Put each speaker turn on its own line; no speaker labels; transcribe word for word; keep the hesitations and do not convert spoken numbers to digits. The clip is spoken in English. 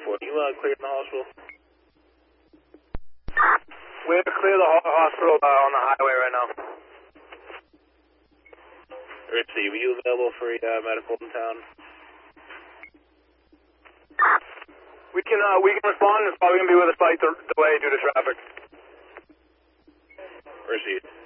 for you. Uh, clear in the hospital.
We have to clear the ho- hospital uh, on the highway right now.
Receive. Are you available for uh, medical in town?
We can uh, we can respond. It's probably gonna be with a slight de- delay due to traffic.
Receive.